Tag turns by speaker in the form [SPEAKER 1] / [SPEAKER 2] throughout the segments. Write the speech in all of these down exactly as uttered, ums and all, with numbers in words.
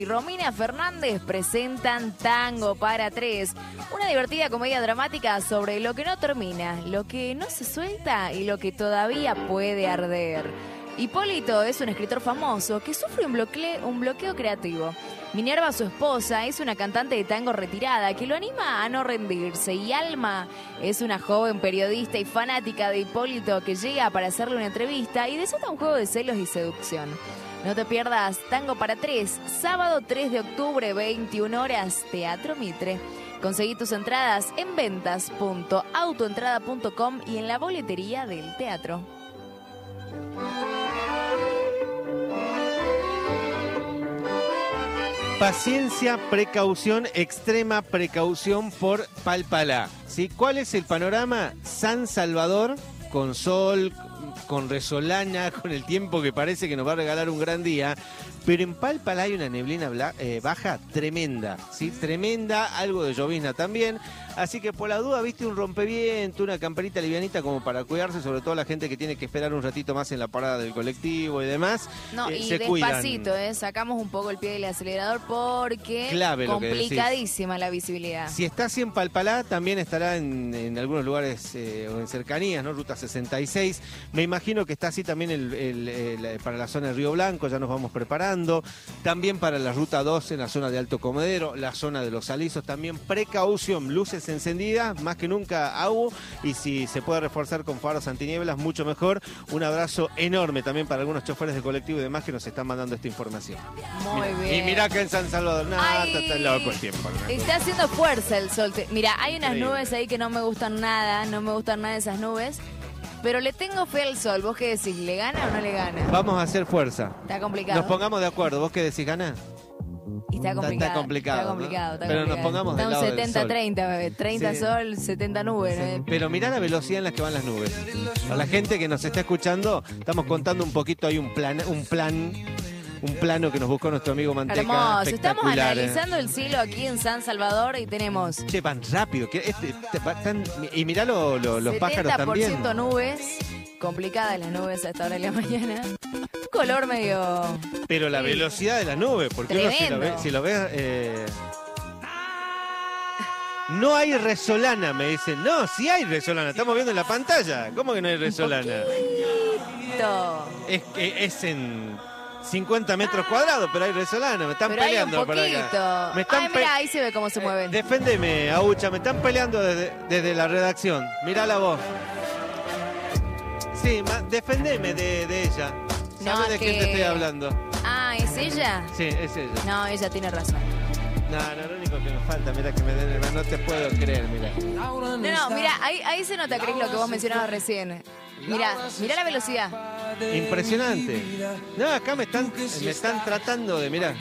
[SPEAKER 1] y Romina Fernández presentan Tango para Tres, una divertida comedia dramática sobre lo que no termina, lo que no se suelta y lo que todavía puede arder. Hipólito es un escritor famoso que sufre un bloqueo, un bloqueo creativo. Minerva, su esposa, es una cantante de tango retirada que lo anima a no rendirse. Y Alma es una joven periodista y fanática de Hipólito que llega para hacerle una entrevista y desata un juego de celos y seducción. No te pierdas Tango para Tres, sábado tres de octubre, veintiuna horas, Teatro Mitre. Conseguí tus entradas en ventas punto autoentrada punto com y en la boletería del teatro.
[SPEAKER 2] Paciencia, precaución, extrema precaución por Palpalá, ¿sí? ¿Cuál es el panorama? San Salvador, con sol, con resolana, con el tiempo que parece que nos va a regalar un gran día, pero en Palpalá hay una neblina bla, eh, baja tremenda, ¿sí? Tremenda, algo de llovizna también, así que por la duda, viste, un rompeviento, una camperita livianita como para cuidarse, sobre todo la gente que tiene que esperar un ratito más en la parada del colectivo y demás.
[SPEAKER 1] No,
[SPEAKER 2] eh,
[SPEAKER 1] y
[SPEAKER 2] se
[SPEAKER 1] despacito,
[SPEAKER 2] cuidan.
[SPEAKER 1] eh, sacamos un poco el pie del acelerador porque
[SPEAKER 2] Clave lo que
[SPEAKER 1] complicadísima la visibilidad.
[SPEAKER 2] Si está así en Palpalá, también estará en, en algunos lugares eh, o en cercanías, ¿no? Ruta sesenta y seis. Me imagino que está así también el, el, el, para la zona de Río Blanco, ya nos vamos preparando. También para la ruta doce en la zona de Alto Comedero, la zona de Los Alisos, también precaución, luces encendidas, más que nunca agua, y si se puede reforzar con faros antinieblas, mucho mejor. Un abrazo enorme también para algunos choferes de colectivo y demás que nos están mandando esta información.
[SPEAKER 1] Muy
[SPEAKER 2] Mirá,
[SPEAKER 1] bien.
[SPEAKER 2] Y mirá que en San Salvador, nada, está, está loco el tiempo. ¿No?
[SPEAKER 1] Está haciendo fuerza el sol. Te... Mira, hay unas
[SPEAKER 2] Increíble.
[SPEAKER 1] nubes ahí que no me gustan nada, no me gustan nada esas nubes, pero le tengo fe al sol. ¿Vos qué decís? ¿Le gana o no le gana?
[SPEAKER 2] Vamos a hacer fuerza.
[SPEAKER 1] Está complicado.
[SPEAKER 2] Nos pongamos de acuerdo. ¿Vos qué decís, gana?
[SPEAKER 1] Y está complicado.
[SPEAKER 2] Está complicado,
[SPEAKER 1] Está complicado.
[SPEAKER 2] ¿no?
[SPEAKER 1] Está
[SPEAKER 2] Pero
[SPEAKER 1] complicado.
[SPEAKER 2] nos pongamos del
[SPEAKER 1] está
[SPEAKER 2] lado
[SPEAKER 1] un
[SPEAKER 2] del
[SPEAKER 1] setenta
[SPEAKER 2] sol.
[SPEAKER 1] treinta, bebé. treinta
[SPEAKER 2] Sí.
[SPEAKER 1] sol, setenta nubes.
[SPEAKER 2] Sí.
[SPEAKER 1] ¿eh?
[SPEAKER 2] Pero mirá la velocidad en la que van las nubes. A la gente que nos está escuchando, estamos contando un poquito, hay un plan, un plan, un plano que nos buscó nuestro amigo Manteca.
[SPEAKER 1] Hermoso. Estamos
[SPEAKER 2] espectacular, ¿eh?
[SPEAKER 1] analizando el cielo aquí en San Salvador y tenemos
[SPEAKER 2] Che, van rápido. que este- este- va tan- y mirá lo- lo- los pájaros
[SPEAKER 1] setenta por ciento
[SPEAKER 2] también.
[SPEAKER 1] nubes, complicadas las nubes a esta hora de la mañana. Un color medio...
[SPEAKER 2] Pero la
[SPEAKER 1] Sí.
[SPEAKER 2] velocidad de las nubes, porque uno si lo ve,
[SPEAKER 1] Tremendo.
[SPEAKER 2] si lo ve eh, no hay resolana, me dicen. No, sí hay resolana, estamos viendo en la pantalla. ¿Cómo que no hay resolana?
[SPEAKER 1] poquito.
[SPEAKER 2] Es que es en cincuenta metros cuadrados, pero hay resolana, me están
[SPEAKER 1] Pero hay un
[SPEAKER 2] peleando por acá.
[SPEAKER 1] poquito.
[SPEAKER 2] Me están
[SPEAKER 1] Ay,
[SPEAKER 2] pe-
[SPEAKER 1] mira, ahí se ve cómo se
[SPEAKER 2] Eh,
[SPEAKER 1] mueven.
[SPEAKER 2] deféndeme, Aucha, me están peleando desde, desde la redacción. Mirá la voz. Sí, ma- defendeme de, de ella.
[SPEAKER 1] No,
[SPEAKER 2] ¿Sabes de
[SPEAKER 1] que-
[SPEAKER 2] quién te estoy hablando?
[SPEAKER 1] Ah, ¿es ella?
[SPEAKER 2] Sí, es ella.
[SPEAKER 1] No, ella tiene razón.
[SPEAKER 2] No, no, lo único que me falta, mira que me den el... No te puedo creer, mira.
[SPEAKER 1] No, no, mira, ahí, ahí se nota, Cris, lo que vos mencionabas recién. Mira, mira la velocidad.
[SPEAKER 2] Impresionante. No, acá me están, me están tratando de... Mirá.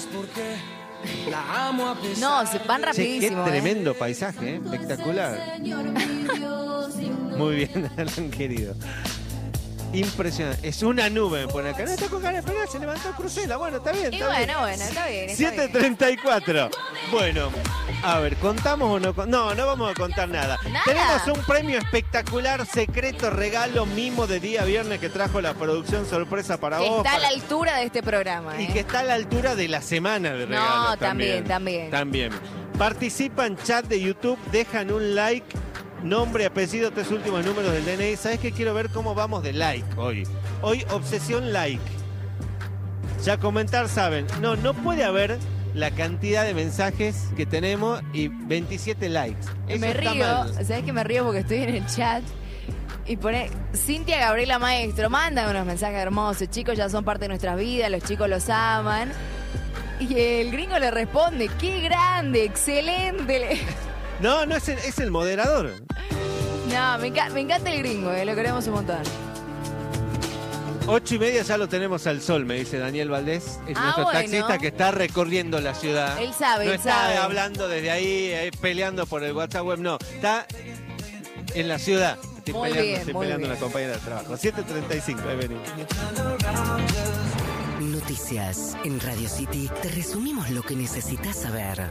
[SPEAKER 1] No, se van
[SPEAKER 2] Che, qué
[SPEAKER 1] rapidísimo. ¿eh?
[SPEAKER 2] tremendo paisaje, ¿eh? Espectacular. Muy bien, Alan, querido. Impresionante. Es una nube, me pone acá. No, está con ganas de pegar, se levantó Cruzela. Bueno, está bien,
[SPEAKER 1] Y
[SPEAKER 2] está
[SPEAKER 1] bueno,
[SPEAKER 2] bien.
[SPEAKER 1] bueno, está bien. está
[SPEAKER 2] siete
[SPEAKER 1] bien.
[SPEAKER 2] treinta y cuatro. Bueno, a ver, ¿contamos o no? con- No, no vamos a contar nada.
[SPEAKER 1] ¿Nada?
[SPEAKER 2] Tenemos un premio espectacular, secreto, regalo, mimo de día viernes que trajo la producción sorpresa para
[SPEAKER 1] Que
[SPEAKER 2] vos.
[SPEAKER 1] está a
[SPEAKER 2] para-
[SPEAKER 1] la altura de este programa.
[SPEAKER 2] Y
[SPEAKER 1] ¿eh?
[SPEAKER 2] que está a la altura de la semana de regalos.
[SPEAKER 1] No, también, también.
[SPEAKER 2] También. Participa en chat de YouTube, dejan un like, nombre, apellido, tres últimos números del D N I. ¿Sabes qué? Quiero ver cómo vamos de like hoy. Hoy, obsesión like. Ya comentar, saben. No, no puede haber la cantidad de mensajes que tenemos y veintisiete likes. Eso
[SPEAKER 1] Me
[SPEAKER 2] está
[SPEAKER 1] río,
[SPEAKER 2] mal.
[SPEAKER 1] ¿sabes que me río? Porque estoy en el chat y pone Cintia Gabriela Maestro, manda unos mensajes hermosos, chicos ya son parte de nuestras vidas, los chicos los aman. Y el gringo le responde, qué grande, excelente. Le-
[SPEAKER 2] No, no es el, es el moderador.
[SPEAKER 1] No, me, enca- me encanta el gringo, eh, lo queremos un montón.
[SPEAKER 2] Ocho y media ya lo tenemos al sol, me dice Daniel Valdés, es
[SPEAKER 1] Ah,
[SPEAKER 2] nuestro
[SPEAKER 1] bueno.
[SPEAKER 2] taxista que está recorriendo la ciudad.
[SPEAKER 1] Él sabe,
[SPEAKER 2] no
[SPEAKER 1] él
[SPEAKER 2] está
[SPEAKER 1] sabe.
[SPEAKER 2] hablando desde ahí, eh, peleando por el WhatsApp web, no, está en la ciudad. Estoy
[SPEAKER 1] Muy
[SPEAKER 2] peleando,
[SPEAKER 1] bien,
[SPEAKER 2] estoy
[SPEAKER 1] muy
[SPEAKER 2] peleando
[SPEAKER 1] bien.
[SPEAKER 2] una compañera de trabajo. siete treinta y cinco, ahí venimos.
[SPEAKER 3] Noticias en Radio City. Te resumimos lo que necesitas saber.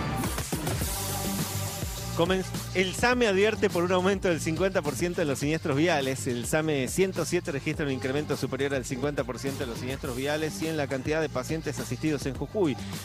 [SPEAKER 2] Comen- El SAME advierte por un aumento del cincuenta por ciento de los siniestros viales. El SAME ciento siete registra un incremento superior al cincuenta por ciento de los siniestros viales y en la cantidad de pacientes asistidos en Jujuy.